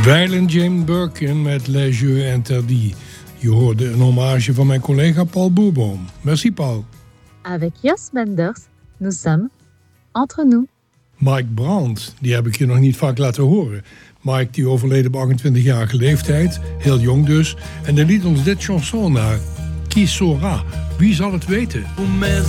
Weilen Jane Birkin met Les Jeux Interdits. Je hoorde een hommage van mijn collega Paul Boerboom. Merci Paul. Avec Jos Menders, nous sommes entre nous. Mike Brandt, die heb ik je nog niet vaak laten horen. Mike die overleden op 28-jarige leeftijd, heel jong dus. En hij liet ons dit chanson na. Qui saura? Wie zal het weten?